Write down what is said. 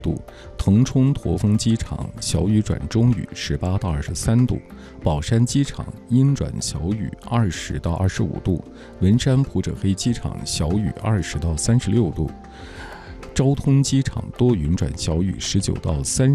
度，腾冲驼峰机场小雨转中雨18到23度，宝山机场阴转小雨20到25度，文山普者黑机场小雨20到36度，昭通机场多云转小雨19到30